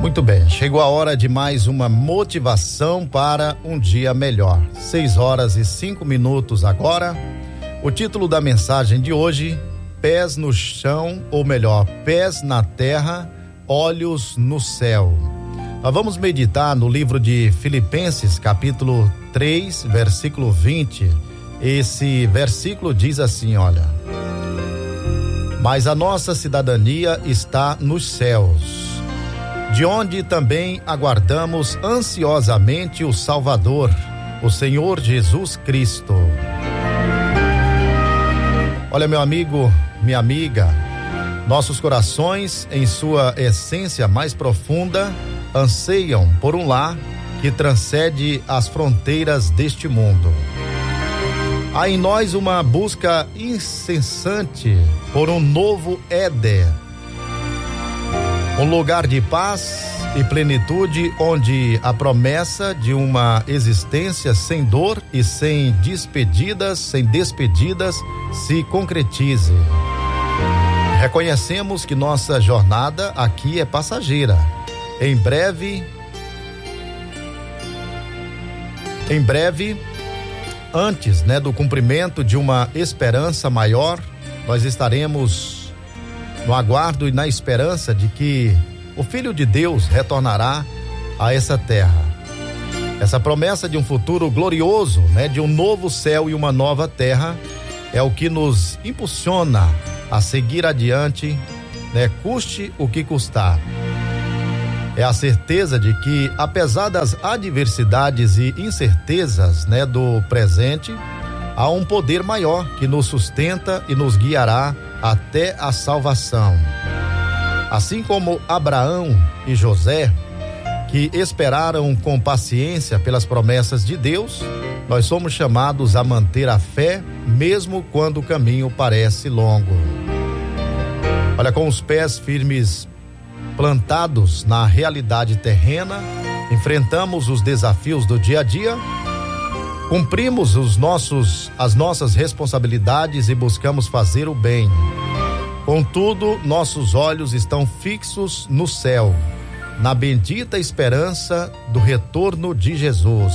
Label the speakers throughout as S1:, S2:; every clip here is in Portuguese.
S1: Muito bem, chegou a hora de mais uma motivação para um dia melhor. 6h05 agora. O título da mensagem de hoje: pés no chão, ou melhor, pés na terra, olhos no céu. Nós vamos meditar no livro de Filipenses, capítulo 3, versículo 20. Esse versículo diz assim, olha: mas a nossa cidadania está nos céus, de onde também aguardamos ansiosamente o Salvador, o Senhor Jesus Cristo. Olha, meu amigo, minha amiga, nossos corações, em sua essência mais profunda, anseiam por um lar que transcende as fronteiras deste mundo. Há em nós uma busca incessante por um novo Éden, um lugar de paz e plenitude, onde a promessa de uma existência sem dor e sem despedidas se concretize. Reconhecemos que nossa jornada aqui é passageira. Em breve, antes, do cumprimento de uma esperança maior, nós estaremos no aguardo e na esperança de que o Filho de Deus retornará a essa terra. Essa promessa de um futuro glorioso, de um novo céu e uma nova terra, é o que nos impulsiona a seguir adiante, custe o que custar. É a certeza de que, apesar das adversidades e incertezas, do presente, há um poder maior que nos sustenta e nos guiará até a salvação. Assim como Abraão e José, que esperaram com paciência pelas promessas de Deus, nós somos chamados a manter a fé, mesmo quando o caminho parece longo. Olha, com os pés firmes plantados na realidade terrena, enfrentamos os desafios do dia a dia, cumprimos as nossas responsabilidades e buscamos fazer o bem. Contudo, nossos olhos estão fixos no céu, na bendita esperança do retorno de Jesus.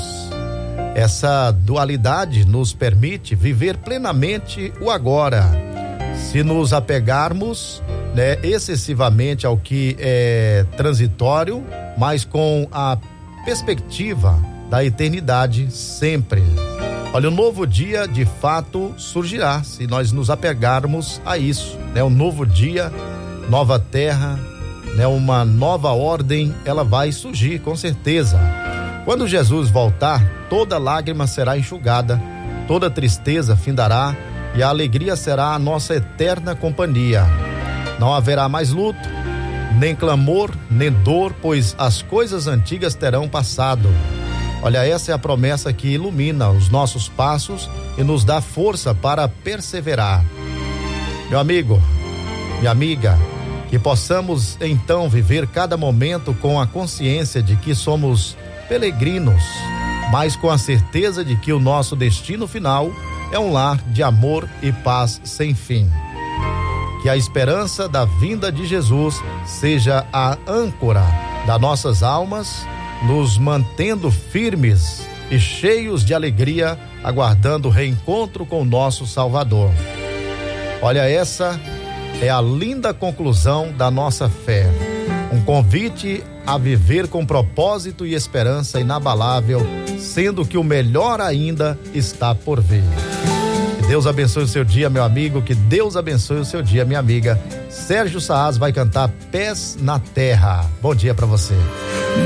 S1: Essa dualidade nos permite viver plenamente o agora. Se nos apegarmos, excessivamente ao que é transitório, mas com a perspectiva da eternidade sempre. Olha, um novo dia de fato surgirá se nós nos apegarmos a isso, um novo dia, nova terra, uma nova ordem, ela vai surgir com certeza. Quando Jesus voltar, toda lágrima será enxugada, toda tristeza findará e a alegria será a nossa eterna companhia. Não haverá mais luto, nem clamor, nem dor, pois as coisas antigas terão passado. Olha, essa é a promessa que ilumina os nossos passos e nos dá força para perseverar. Meu amigo, minha amiga, que possamos então viver cada momento com a consciência de que somos peregrinos, mas com a certeza de que o nosso destino final é um lar de amor e paz sem fim. Que a esperança da vinda de Jesus seja a âncora das nossas almas, nos mantendo firmes e cheios de alegria, aguardando o reencontro com o nosso Salvador. Olha, essa é a linda conclusão da nossa fé. Um convite a viver com propósito e esperança inabalável, sendo que o melhor ainda está por vir. Que Deus abençoe o seu dia, meu amigo. Que Deus abençoe o seu dia, minha amiga. Sérgio Saaz vai cantar Pés na Terra. Bom dia para você.